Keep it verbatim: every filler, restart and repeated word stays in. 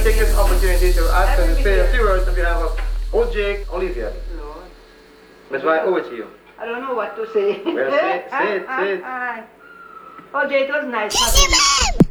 take this opportunity to ask and say a few words on behalf of old Jake, Olivia. Lord. That's why I owe it to you. I don't know what to say. Well, say it, say it, say it. Oh, Jake, it was nice having you.